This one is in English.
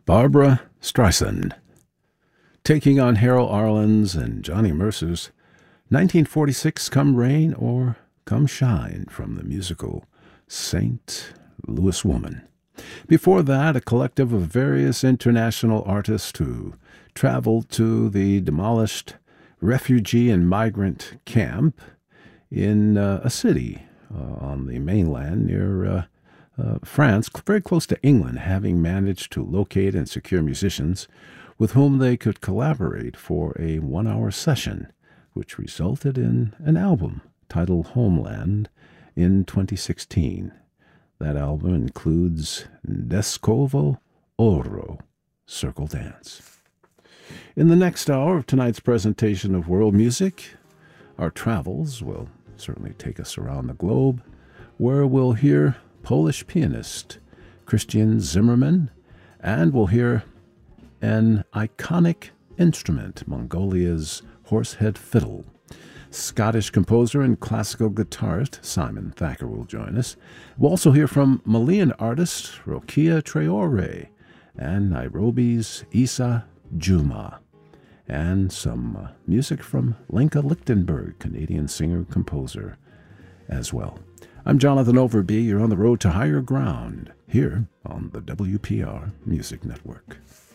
Barbra Streisand, taking on Harold Arlen's and Johnny Mercer's 1946 Come Rain or Come Shine from the musical St. Louis Woman. Before that, a collective of various international artists who traveled to the demolished refugee and migrant camp in a city on the mainland near France, very close to England, having managed to locate and secure musicians with whom they could collaborate for a 1-hour session, which resulted in an album titled Homeland in 2016. That album includes Vescovo Oro, Circle Dance. In the next hour of tonight's presentation of world music, our travels will certainly take us around the globe, where we'll hear Polish pianist Christian Zimmerman, and we'll hear an iconic instrument, Mongolia's horsehead fiddle. Scottish composer and classical guitarist Simon Thacker will join us. We'll also hear from Malian artist Rokia Traore and Nairobi's Issa Juma, and some music from Lenka Lichtenberg, Canadian singer-composer, as well. I'm Jonathan Overby. You're on the road to higher ground here on the WPR Music Network.